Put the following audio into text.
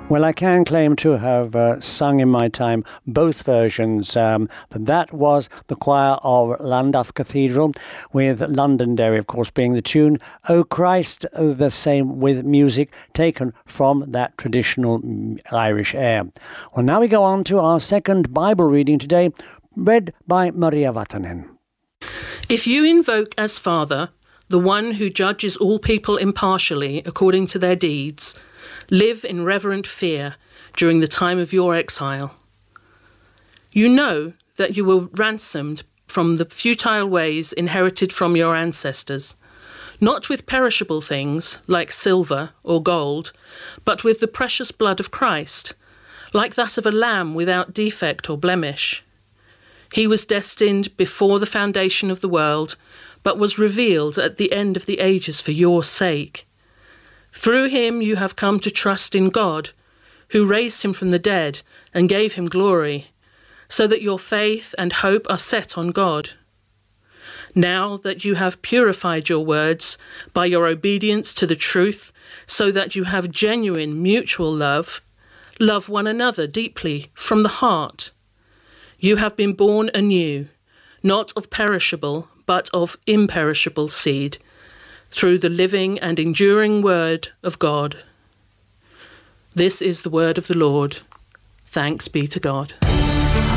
Well, I can claim to have sung in my time both versions, but that was the choir of Llandaff Cathedral, with Londonderry, of course, being the tune. O Christ, the same with music taken from that traditional Irish air. Well, now we go on to our second Bible reading today, read by Maria Vatanen. If you invoke as Father the one who judges all people impartially according to their deeds, live in reverent fear during the time of your exile. You know that you were ransomed from the futile ways inherited from your ancestors, not with perishable things like silver or gold, but with the precious blood of Christ, like that of a lamb without defect or blemish. He was destined before the foundation of the world, but was revealed at the end of the ages for your sake. Through him you have come to trust in God, who raised him from the dead and gave him glory, so that your faith and hope are set on God. Now that you have purified your words by your obedience to the truth, so that you have genuine mutual love, love one another deeply from the heart. You have been born anew, not of perishable, but of imperishable seed, through the living and enduring word of God. This is the word of the Lord. Thanks be to God.